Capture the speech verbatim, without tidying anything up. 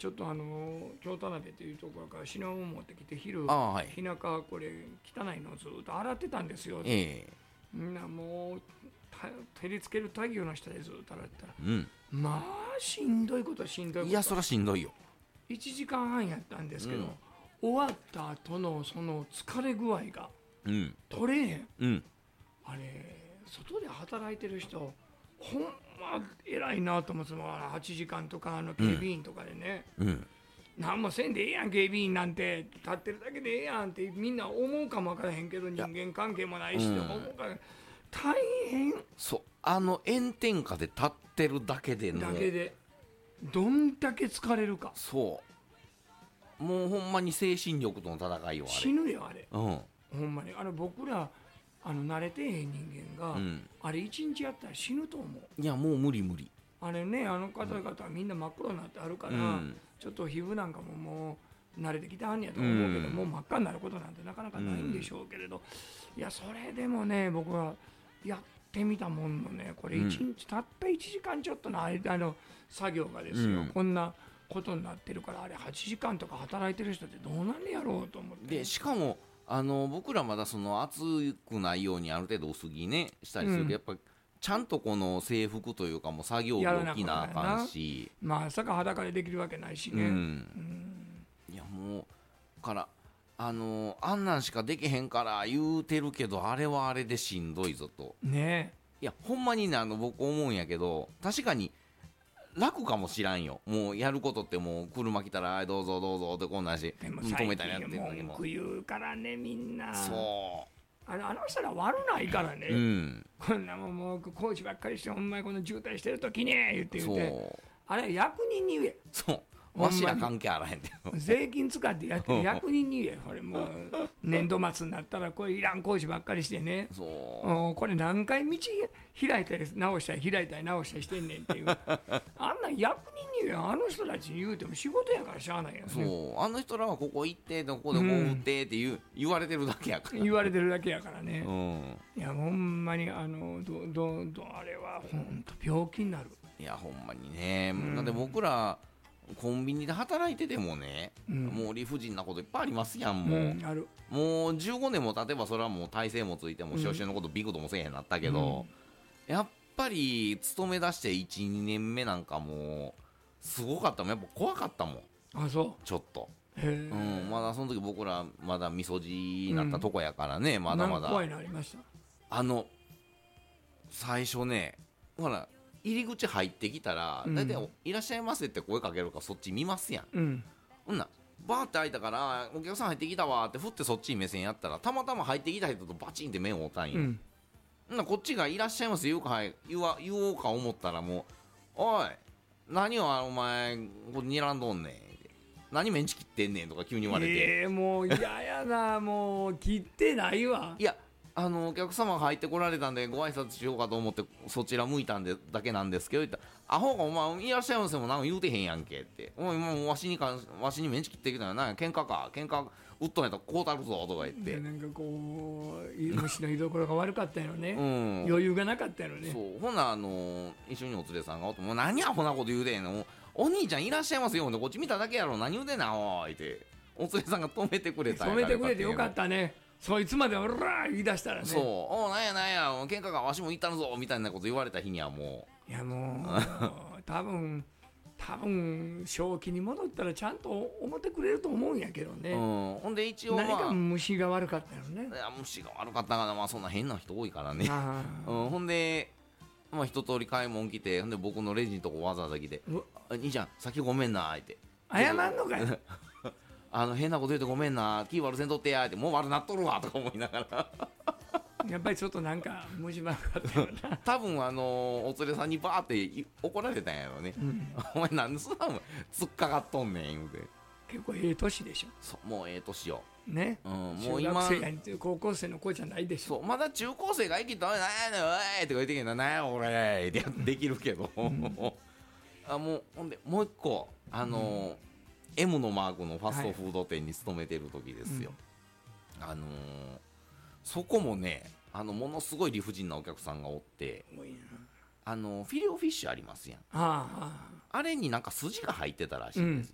ちょっとあの京田辺というところから品物持ってきて昼あ、はい、 日中これ汚いのをずっと洗ってたんですよ、 ええ、 みんなもう照りつける太陽の下でずっと洗ってたら、 うん、 まあしんどいことしんどいこと、 いやそらしんどいよ。 いちじかんはんやったんですけど、 うん、 終わった後のその疲れ具合がうん取れへん、 うん、 あれ外で働いてる人ほんま偉いなと思って、はちじかんとかあの警備員とかでね、 うん、 何もせんでええやん警備員なんて立ってるだけでええやんってみんな思うかもわからへんけど、人間関係もないし、 うん、 思うから大変。 そう、あの炎天下で立ってるだけでのだけでどんだけ疲れるか。 そうもうほんまに精神力との戦いよあれ。 死ぬよあれ、 うん、 ほんまにあれ僕らあの慣れてへん人間が、 うん、 あれ一日やったら死ぬと思う。 いやもう無理無理。 あれね、あの方々はみんな真っ黒になってあるから、うん、ちょっと皮膚なんかももう慣れてきてはんねやと思うけど、うん、もう真っ赤になることなんてなかなかないんでしょうけれど、うん、いやそれでもね僕はやってみたもんのね、これいちにち、うん、たったいちじかんちょっとの間の作業がですよ、うん、こんなことになってるから、あれはちじかんとか働いてる人ってどうなんねやろうと思って。 でしかもあの僕らまだその暑くないようにある程度薄着ねしたりするけど、うん、やっぱちゃんとこの制服というかもう作業着着なあかんし、 まあ朝から裸でできるわけないしね、うんうん、 いやもうからあのあんなんしかできへんから言うてるけど、あれはあれでしんどいぞとね。 いやほんまにね、あの僕思うんやけど確かに楽かもしらんよ。もうやることってもう車来たらどうぞどうぞってこんなんし、 でも最近文句言うからねみんな。 そうあのあの人ら悪ないからね、うん、こんなもんもう工事ばっかりしてほんまにこの渋滞してる時に言って言ってあれ役人に言え。 そうわしら関係あらへんて税金使ってやってる役人に言え。これもう年度末になったらこれいらん工事ばっかりしてね、そうこれ何回道開いたり直したり開いたり直したりしてんねんっていうあんな役人に言え。あの人たちに言うても仕事やからしゃあないやん、ね、 そうあの人らはここ行ってここでこう打ってって言う、うん、言われてるだけやから、 言われてるだけやからね、 うん、 いやほんまにあのどどどあれはほんと病気になる。 いやほんまにね、うん、だって僕らコンビニで働いててもね、うん、もう理不尽なこといっぱいありますやん。もう、うん、あるもうじゅうごねんも経てばそれはもう体制もついても少々のことビクともせえへんなったけど、うん、やっぱり勤め出して いち,に 年目なんかもうすごかったもん。やっぱ怖かったもん。 あそうちょっとへ、うん、まだその時僕らまだみそじになったとこやからね、うん、まだまだ怖いのありました。 あの最初ねほら入り口入ってきたら、うん、だいたいいらっしゃいませって声かけるからそっち見ますやん、うん、ほんなバーって開いたからお客さん入ってきたわって振ってそっちに目線やったらたまたま入ってきた人とバチンって目を合うたんよ、うん、ほんなこっちがいらっしゃいませ言うか言わ言おうか思ったらもうおい何をお前これ睨んどんねん何メンチ切ってんねんとか急に言われて、 えー、もう嫌やなもう切ってないわ。 いやあのお客様が入ってこられたんでご挨拶しようかと思ってそちら向いたんでだけなんですけど言ったらアホがお前いらっしゃいませもなんか言うてへんやんけってお前もうわしにかわしにメンチ切ってきたらなんか喧嘩か喧嘩打っとんやったらこうたるぞとか言ってなんかこう虫の居所が悪かったよね、うん、余裕がなかったよね。 そうほなあの一緒にお連れさんがおってもう何アホなこと言うてんのお兄ちゃんいらっしゃいますよこっち見ただけやろ何言うてんなおいってお連れさんが止めてくれたんや止めてくれてよかったね。そいつまでおらー言い出したらねそうおなんやなんや喧嘩がわしも行ったのぞみたいなこと言われた日にはもういやもう多分多分正気に戻ったらちゃんと思ってくれると思うんやけどね、うん、 ほんで一応、まあ、 何か虫が悪かったよね。 いや虫が悪かったかな、まあ、そんな変な人多いからね、うん、ほんでまあ、一通り買い物来てほんで僕のレジのとこわざわざ来て兄ちゃん先ごめんなって謝んのかよあの変なこと言うてごめんな気悪せんとってやってもう悪なっとるわとか思いながらやっぱりちょっとなんか虫歯があったよな多分あのお連れさんにバーって怒られたんやろね、うん、お前なんでそんなもん突っかかっとんねん言うて。 結構ええ年でしょ。 そうもうええ年よね、うん、もう今中学生や高校生の子じゃないでしょ。 そうまだ中高生が生きたらなんやねんおいって言ってけどなんや俺ってできるけど、うん、あもうほんでもう一個あのーうん、M のマークのファストフード店に勤めてる時ですよ、はい、あのー、そこもねあのものすごい理不尽なお客さんがおってあのフィレオフィッシュありますやん あ, あ, あれになんか筋が入ってたらしいんです